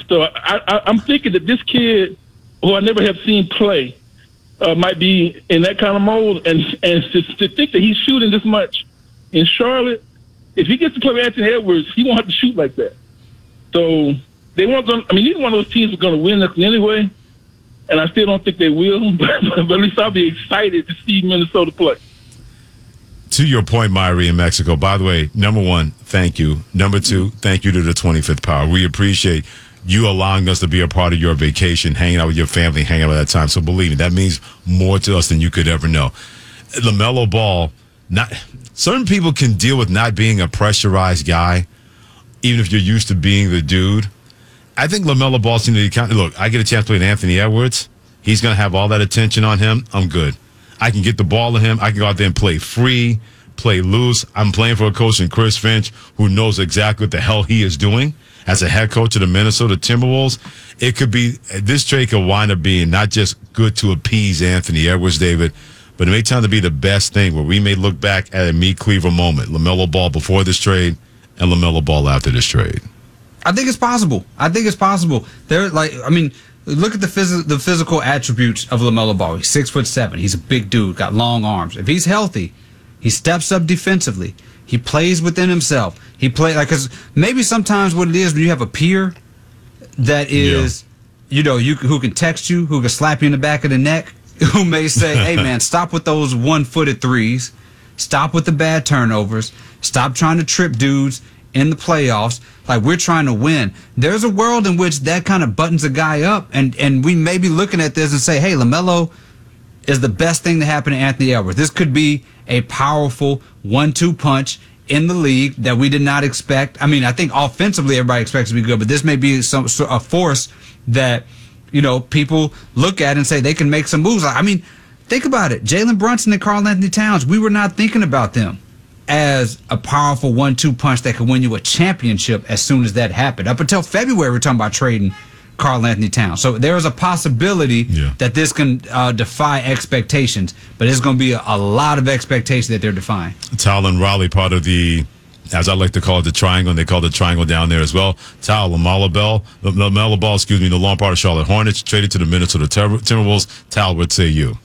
So I'm thinking that this kid, who I never have seen play, might be in that kind of mode. And to think that he's shooting this much in Charlotte, if he gets to play with Anthony Edwards, he won't have to shoot like that. So they want them. I mean, neither one of those teams are going to win anyway, and I still don't think they will. But at least I'll be excited to see Minnesota play. To your point, Myrie in Mexico, by the way, number one, thank you. Number two, thank you to the 25th Power. We appreciate you allowing us to be a part of your vacation, hanging out with your family, hanging out at that time. So believe me, that means more to us than you could ever know. LaMelo Ball, certain people can deal with not being a pressurized guy, even if you're used to being the dude. I think LaMelo Ball seems to be look, I get a chance to play with Anthony Edwards. He's going to have all that attention on him. I'm good. I can get the ball to him. I can go out there and play free, play loose. I'm playing for a coach in Chris Finch who knows exactly what the hell he is doing as a head coach of the Minnesota Timberwolves. It could be, this trade could wind up being not just good to appease Anthony Edwards, David, but it may turn out to be the best thing where we may look back at a Meat Cleaver moment. LaMelo Ball before this trade and LaMelo Ball after this trade. I think it's possible. Look at the physical attributes of LaMelo Ball. He's 6'7". He's a big dude, got long arms. If he's healthy, he steps up defensively. He plays within himself. He plays because maybe sometimes what it is when you have a peer that is, who can text you, who can slap you in the back of the neck, who may say, "Hey man, stop with those one-footed threes. Stop with the bad turnovers. Stop trying to trip dudes in the playoffs. Like, we're trying to win." There's a world in which that kind of buttons a guy up, and we may be looking at this and say, hey, LaMelo is the best thing to happen to Anthony Edwards. This could be a powerful 1-2 punch in the league that we did not expect. I mean, I think offensively everybody expects to be good, but this may be a force that, people look at and say they can make some moves. I mean, think about it. Jalen Brunson and Karl Anthony Towns, we were not thinking about them as a powerful 1-2 punch that could win you a championship as soon as that happened. Up until February, we're talking about trading Karl Anthony Towns. So there is a possibility that this can defy expectations, but it's going to be a lot of expectation that they're defying. Tal and Raleigh, part of the, as I like to call it, the triangle, and they call it the triangle down there as well. Tal, LaMelo Ball, the long part of Charlotte Hornets, traded to the Minnesota Timberwolves. Tal, what say you?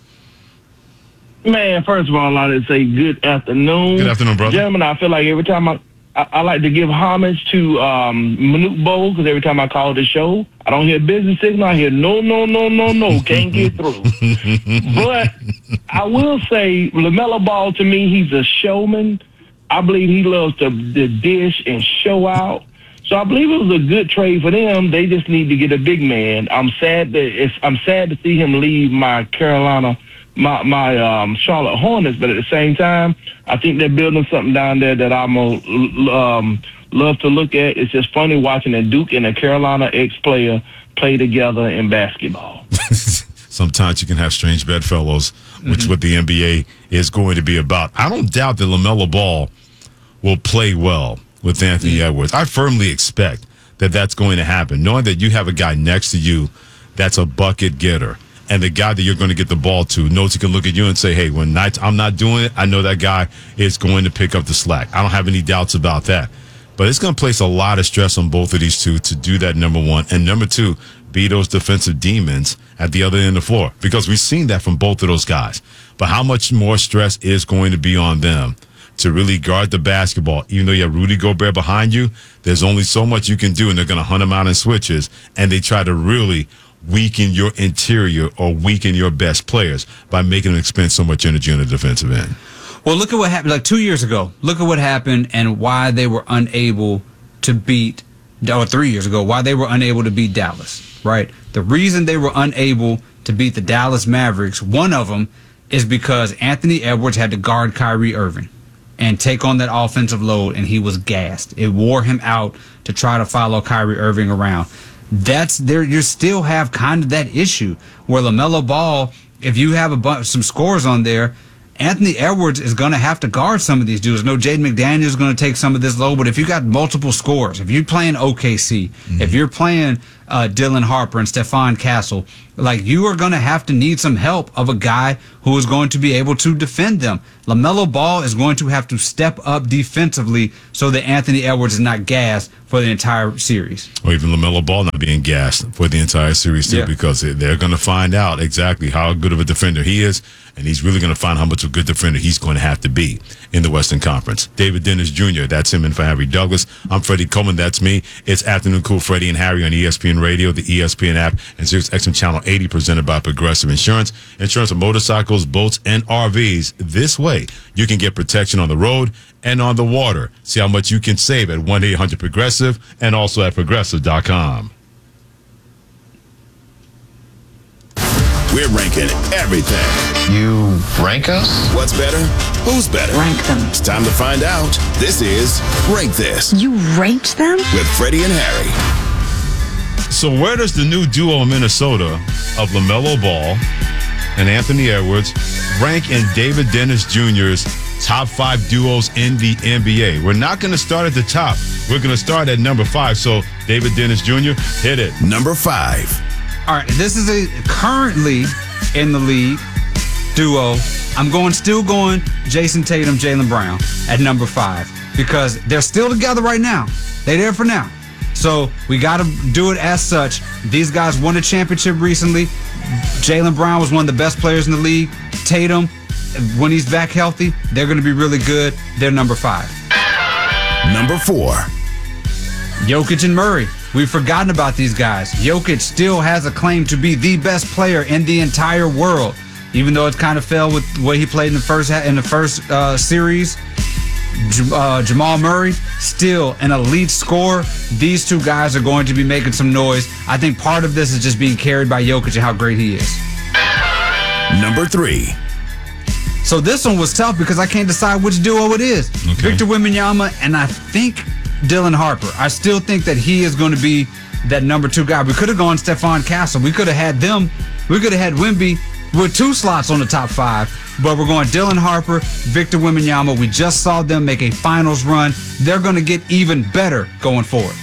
Man, first of all, I'd say good afternoon. Good afternoon, brother. Gentlemen, I feel like every time I like to give homage to Manute Bol, because every time I call the show, I don't hear business signal. I hear no, can't get through. But I will say, LaMelo Ball, to me, he's a showman. I believe he loves to dish and show out. So I believe it was a good trade for them. They just need to get a big man. I'm sad to see him leave my Carolina, my Charlotte Hornets, but at the same time, I think they're building something down there that I'm gonna love to look at. It's just funny watching a Duke and a Carolina ex-player play together in basketball. Sometimes you can have strange bedfellows, which is what the NBA is going to be about. I don't doubt that LaMelo Ball will play well with Anthony Edwards. I firmly expect that that's going to happen, knowing that you have a guy next to you that's a bucket getter. And the guy that you're going to get the ball to knows he can look at you and say, hey, when nights I'm not doing it, I know that guy is going to pick up the slack. I don't have any doubts about that. But it's going to place a lot of stress on both of these two to do that, number one. And number two, be those defensive demons at the other end of the floor. Because we've seen that from both of those guys. But how much more stress is going to be on them to really guard the basketball? Even though you have Rudy Gobert behind you, there's only so much you can do, and they're going to hunt him out in switches. And they try to really weaken your interior or weaken your best players by making them expend so much energy on the defensive end. Well, look at what happened like 2 years ago. Look at what happened and why they were unable to beat, or 3 years ago, why they were unable to beat Dallas, right? The reason they were unable to beat the Dallas Mavericks, one of them is because Anthony Edwards had to guard Kyrie Irving and take on that offensive load, and he was gassed. It wore him out to try to follow Kyrie Irving around. That's there. You still have kind of that issue where LaMelo Ball, if you have some scores on there, Anthony Edwards is going to have to guard some of these dudes. No, Jaden McDaniels is going to take some of this load, but if you got multiple scores, if you're playing OKC, if you're playing Dylan Harper and Stephon Castle. Like, you are going to have to need some help of a guy who is going to be able to defend them. LaMelo Ball is going to have to step up defensively so that Anthony Edwards is not gassed for the entire series. Or even LaMelo Ball not being gassed for the entire series, too, because they're going to find out exactly how good of a defender he is, and he's really going to find how much of a good defender he's going to have to be in the Western Conference. David Dennis Jr., that's him, and for Harry Douglas, I'm Freddie Coleman, that's me. It's Afternoon Cool Freddie and Harry on ESPN Radio, the ESPN app, and Sirius XM Channel 80, presented by Progressive Insurance. Insurance of motorcycles, boats, and RVs. This way, you can get protection on the road and on the water. See how much you can save at 1-800-PROGRESSIVE and also at Progressive.com. We're ranking everything. You rank us? What's better? Who's better? Rank them. It's time to find out. This is Rank This You ranked them? with Freddie and Harry. So where does the new duo in Minnesota of LaMelo Ball and Anthony Edwards rank in David Dennis Jr.'s top 5 duos in the NBA? We're not going to start at the top. We're going to start at number 5. So David Dennis Jr., hit it. Number 5. All right, this is a currently in the league duo. I'm still going Jason Tatum, Jaylen Brown at number 5 because they're still together right now. They're there for now. So we got to do it as such. These guys won a championship recently. Jaylen Brown was one of the best players in the league. Tatum, when he's back healthy, they're going to be really good. They're number 5. Number 4. Jokic and Murray. We've forgotten about these guys. Jokic still has a claim to be the best player in the entire world, even though it kind of fell with the way he played in the first series. Jamal Murray, still an elite scorer. These two guys are going to be making some noise. I think part of this is just being carried by Jokic and how great he is. Number 3. So this one was tough because I can't decide which duo it is. Okay. Victor Wembanyama and I think Dylan Harper. I still think that he is going to be that number 2 guy. We could have gone Stephon Castle. We could have had them. We could have had Wemby with 2 slots on the top 5. But we're going Dylan Harper, Victor Wembanyama. We just saw them make a finals run. They're going to get even better going forward.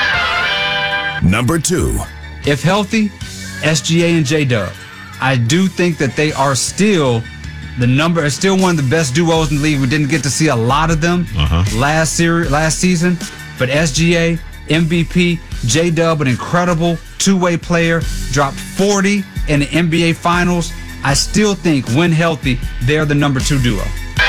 Number 2. If healthy, SGA and J-Dub. I do think that they are still still one of the best duos in the league. We didn't get to see a lot of them last season, but SGA, MVP, J-Dub, an incredible 2-way player, dropped 40 in the NBA Finals. I still think, when healthy, they're the number 2 duo.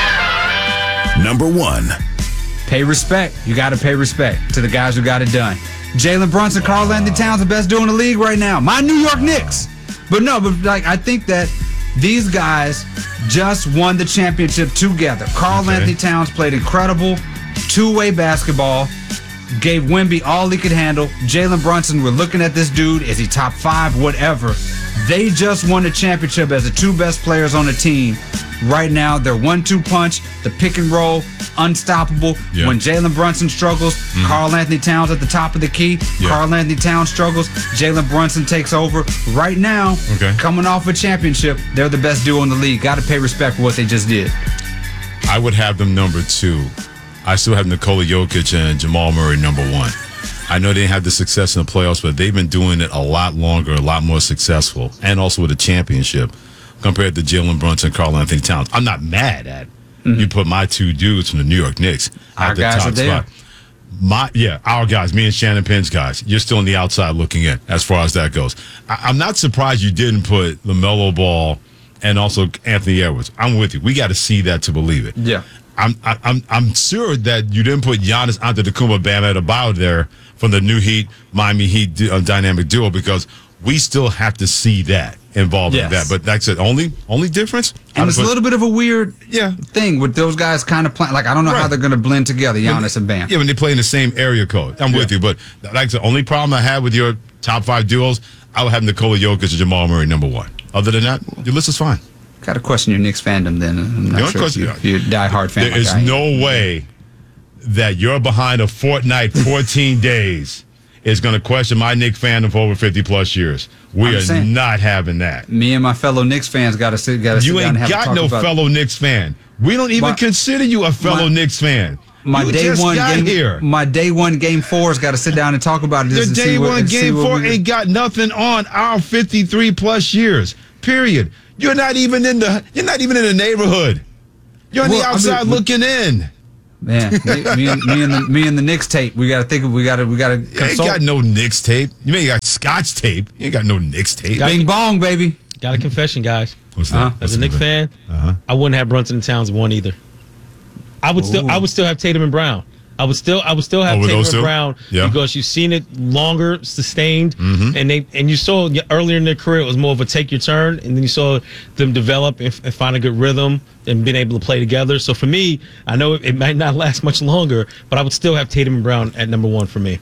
Number 1. Pay respect. You got to pay respect to the guys who got it done. Jalen Brunson, Karl Anthony Towns, the best duo in the league right now. My New York Knicks. But I think that these guys just won the championship together. Karl Anthony Towns played incredible 2-way basketball, gave Wemby all he could handle. Jalen Brunson, we're looking at this dude. Is he top 5? Whatever. They just won the championship as the 2 best players on the team. Right now, their 1-2 punch, the pick and roll, unstoppable. Yeah. When Jalen Brunson struggles, Karl Anthony Towns at the top of the key. Yeah. Karl Anthony Towns struggles, Jalen Brunson takes over. Right now, coming off a championship, they're the best duo in the league. Got to pay respect for what they just did. I would have them number 2. I still have Nikola Jokic and Jamal Murray number 1. I know they didn't have the success in the playoffs, but they've been doing it a lot longer, a lot more successful, and also with a championship compared to Jalen Brunson and Karl Anthony Towns. I'm not mad at you put my 2 dudes from the New York Knicks at the top spot. Our guys, me and Shannon Penn's guys. You're still on the outside looking in as far as that goes. I'm not surprised you didn't put LaMelo Ball and also Anthony Edwards. I'm with you. We got to see that to believe it. Yeah. I'm sure that you didn't put Giannis Antetokounmpo, Bam Adebayo there from the new Miami Heat dynamic duo because we still have to see that involved in that. But that's it. Only difference. And it's a little bit of a weird thing with those guys kind of playing. Like, I don't know how they're going to blend together, Giannis and Bam. Yeah, when they play in the same area code. I'm with you. But like the only problem I had with your top 5 duos, I would have Nikola Jokic and Jamal Murray number 1. Other than that, your list is fine. Got to question your Knicks fandom then. I'm not sure if you're a diehard fan. There is no way that you're behind a fortnight, 14 days, is going to question my Knicks fandom for over 50-plus years. We are not having that. Me and my fellow Knicks fans got to sit down and have a talk about it. You ain't got no fellow Knicks fan. We don't even consider you a fellow Knicks fan. My You day just one got game here. My day one game 4's got to sit down and talk about it. Your just to day see what- one see game what 4 we- ain't got nothing on our 53 plus years. Period. You're not even in the neighborhood. You're on the Well, I mean, outside looking in. Man, me and the Knicks tape. We got to think. We got to You ain't consult. got no Knicks tape. You ain't got Scotch tape. You ain't got no Knicks tape. Bing bong, baby. Got a confession, guys. What's that? As a Knicks fan, I wouldn't have Brunson and Towns one either. I would still have Tatum and Brown. I would still have with Tatum those and two? Brown Yeah. because you've seen it longer, sustained, and you saw earlier in their career it was more of a take your turn, and then you saw them develop and find a good rhythm and being able to play together. So for me, I know it might not last much longer, but I would still have Tatum and Brown at number one for me.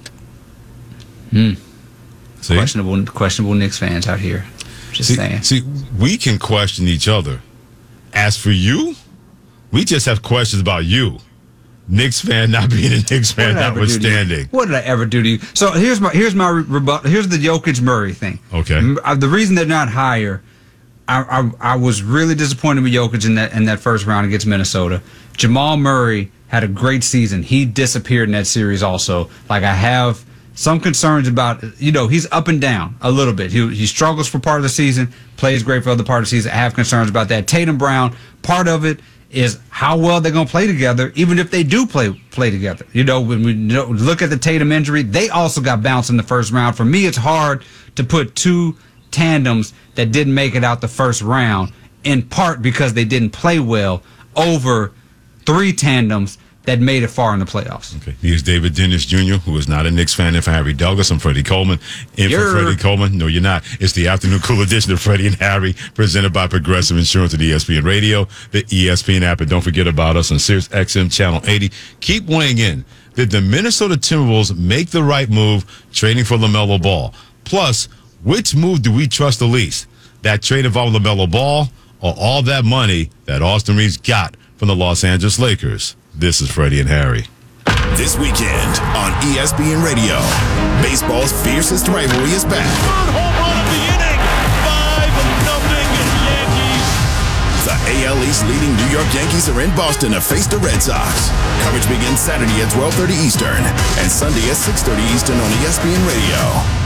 See? Questionable Knicks fans out here. Just saying. See, we can question each other. As for you, we just have questions about you. Knicks fan not being a Knicks fan notwithstanding. What did I ever do to you? So here's my rebuttal. Here's the Jokic Murray thing. Okay. The reason they're not higher, I was really disappointed with Jokic in that first round against Minnesota. Jamal Murray had a great season. He disappeared in that series also. Like, I have some concerns about, he's up and down a little bit. He struggles for part of the season, plays great for other part of the season. I have concerns about that. Tatum Brown, part of it is how well they're going to play together, even if they do play together. When we look at the Tatum injury, they also got bounced in the first round. For me, it's hard to put two tandems that didn't make it out the first round, in part because they didn't play well, over three tandems that made it far in the playoffs. Okay. Here's David Dennis Jr., who is not a Knicks fan. And for Harry Douglas, I'm Freddie Coleman. And for Freddie Coleman, no, you're not. It's the afternoon cool edition of Freddie and Harry, presented by Progressive Insurance at ESPN Radio, the ESPN app. And don't forget about us on Sirius XM Channel 80. Keep weighing in. Did the Minnesota Timberwolves make the right move trading for LaMelo Ball? Plus, which move do we trust the least? That trade involving LaMelo Ball or all that money that Austin Reeves got from the Los Angeles Lakers? This is Freddie and Harry. This weekend on ESPN Radio, baseball's fiercest rivalry is back. Third home run of the inning. 5-0 Yankees. The AL East leading New York Yankees are in Boston to face the Red Sox. Coverage begins Saturday at 12:30 Eastern and Sunday at 6:30 Eastern on ESPN Radio.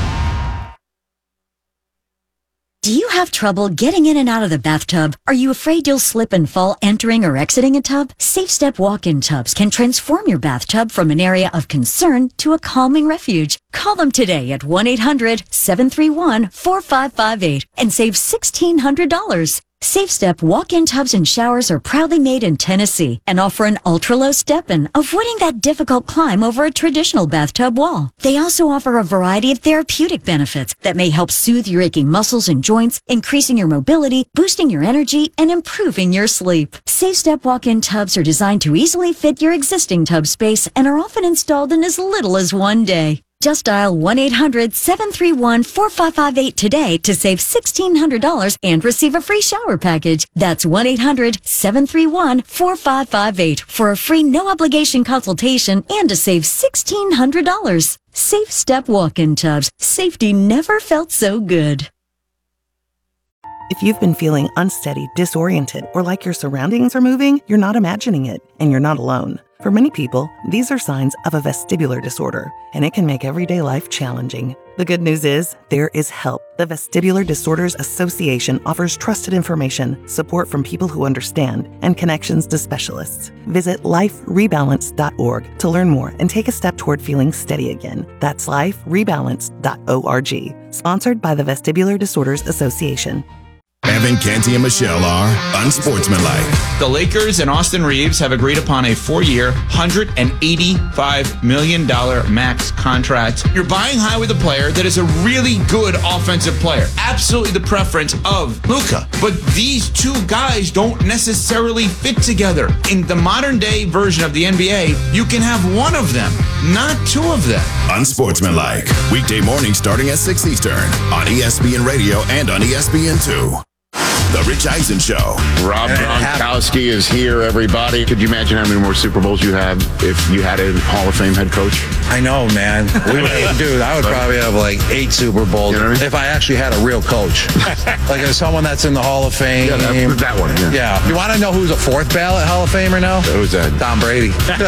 Do you have trouble getting in and out of the bathtub? Are you afraid you'll slip and fall entering or exiting a tub? Safe Step walk-in tubs can transform your bathtub from an area of concern to a calming refuge. Call them today at 1-800-731-4558 and save $1,600. Safe Step walk-in tubs and showers are proudly made in Tennessee and offer an ultra-low step-in, avoiding that difficult climb over a traditional bathtub wall. They also offer a variety of therapeutic benefits that may help soothe your aching muscles and joints, increasing your mobility, boosting your energy, and improving your sleep. Safe Step walk-in tubs are designed to easily fit your existing tub space and are often installed in as little as one day. Just dial 1-800-731-4558 today to save $1,600 and receive a free shower package. That's 1-800-731-4558 for a free no-obligation consultation and to save $1,600. Safe Step walk-in tubs. Safety never felt so good. If you've been feeling unsteady, disoriented, or like your surroundings are moving, you're not imagining it, and you're not alone. For many people, these are signs of a vestibular disorder, and it can make everyday life challenging. The good news is, there is help. The Vestibular Disorders Association offers trusted information, support from people who understand, and connections to specialists. Visit liferebalance.org to learn more and take a step toward feeling steady again. That's liferebalance.org. Sponsored by the Vestibular Disorders Association. Evan, Canty, and Michelle are unsportsmanlike. The Lakers and Austin Reeves have agreed upon a 4-year, $185 million max contract. You're buying high with a player that is a really good offensive player. Absolutely the preference of Luka. But these two guys don't necessarily fit together. In the modern day version of the NBA, you can have one of them, not two of them. Unsportsmanlike. Weekday morning starting at 6 Eastern on ESPN Radio and on ESPN2. The Rich Eisen Show. Rob Gronkowski is here, everybody. Could you imagine how many more Super Bowls you have if you had a Hall of Fame head coach? I know, man. Dude, I would probably have like 8 Super Bowls if I actually had a real coach. Like as someone that's in the Hall of Fame. Yeah, that one. Yeah. You want to know who's a 4th ballot Hall of Famer now? Who's that? Tom Brady.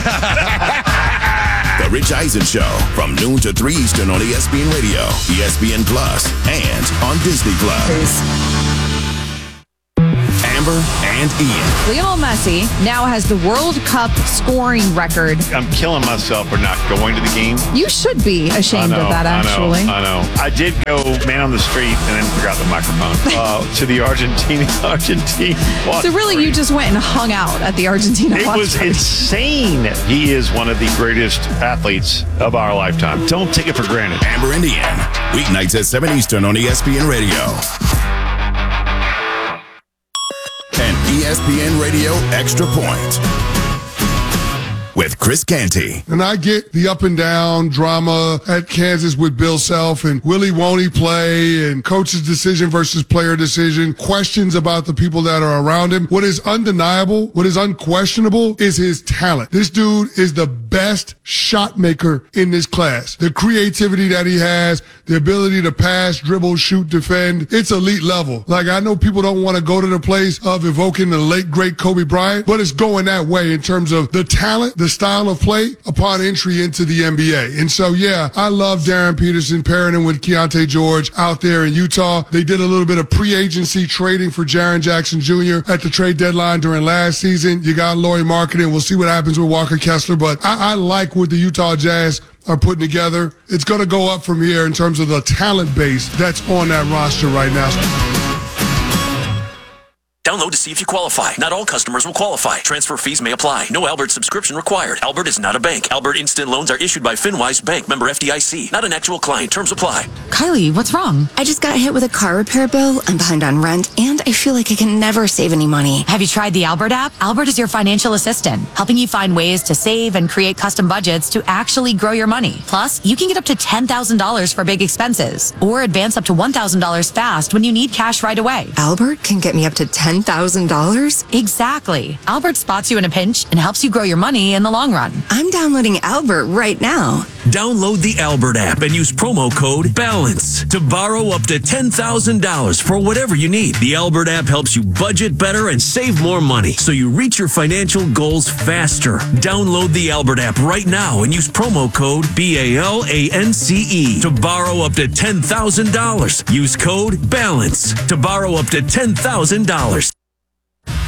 The Rich Eisen Show from noon to 3 Eastern on ESPN Radio, ESPN Plus, and on Disney Plus. Amber and Ian. Lionel Messi now has the World Cup scoring record. I'm killing myself for not going to the game. You should be ashamed of that, actually. I know. I did go man on the street and then forgot the microphone to the Argentine watch. So really, you just went and hung out at the Argentina watch. It was insane. He is one of the greatest athletes of our lifetime. Don't take it for granted. Amber and Ian, weeknights at 7 Eastern on ESPN Radio. And ESPN Radio Extra Point with Chris Canty. And I get the up and down drama at Kansas with Bill Self and Willie won't he play and coach's decision versus player decision, questions about the people that are around him. What is undeniable, what is unquestionable is his talent. This dude is the best shot maker in this class. The creativity that he has, the ability to pass, dribble, shoot, defend, it's elite level. Like I know people don't want to go to the place of evoking the late, great Kobe Bryant, but it's going that way in terms of the talent, the style of play upon entry into the NBA. And so, yeah, I love Darren Peterson pairing him with Keontae George out there in Utah. They did a little bit of pre-agency trading for Jaren Jackson Jr. at the trade deadline during last season. You got Lauri Markkanen. We'll see what happens with Walker Kessler, but I like what the Utah Jazz are putting together. It's going to go up from here in terms of the talent base that's on that roster right now. Download to see if you qualify. Not all customers will qualify. Transfer fees may apply. No Albert subscription required. Albert is not a bank. Albert Instant Loans are issued by FinWise Bank, member FDIC. Not an actual client. Terms apply. Kylie, what's wrong? I just got hit with a car repair bill. I'm behind on rent, and I feel like I can never save any money. Have you tried the Albert app? Albert is your financial assistant, helping you find ways to save and create custom budgets to actually grow your money. Plus, you can get up to $10,000 for big expenses, or advance up to $1,000 fast when you need cash right away. Albert can get me up to $10,000? Exactly. Albert spots you in a pinch and helps you grow your money in the long run. I'm downloading Albert right now. Download the Albert app and use promo code BALANCE to borrow up to $10,000 for whatever you need. The Albert app helps you budget better and save more money so you reach your financial goals faster. Download the Albert app right now and use promo code BALANCE to borrow up to $10,000. Use code BALANCE to borrow up to $10,000.